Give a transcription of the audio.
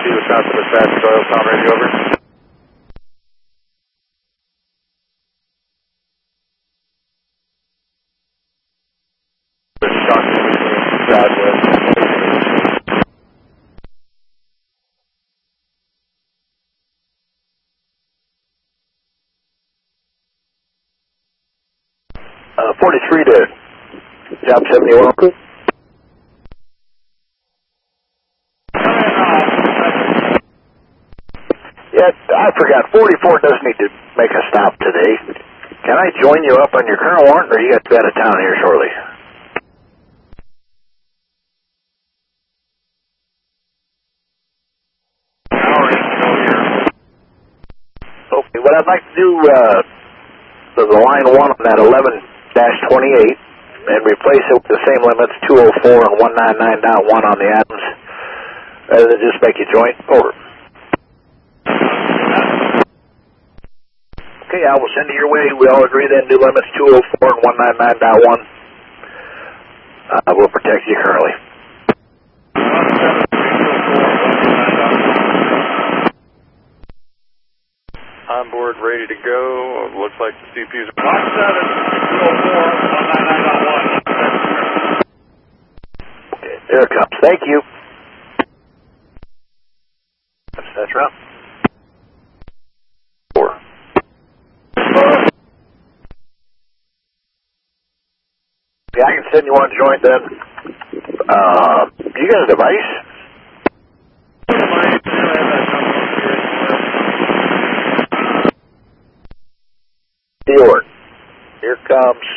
42 south of dispatch, oil com radio over. Southwest. 43 to job 71. Yeah, I forgot. 44 does need to make a stop today. Can I join you up on your current warrant, or you got to be out of town here shortly? Okay, what I'd like to do, the line 1 on that 11-28, and replace it with the same limits, 204 and 199.1 on the Adams, rather than just make you joint. Over. Okay, I will send it your way. We all agree then, new limits 204 and 199.1. We'll protect you currently. On board, ready to go. Looks like the CPUs are... 17204, 199.1. Okay, there it comes. Thank you. That's right. 4. Yeah, I can send you one joint then. You got a device? Here comes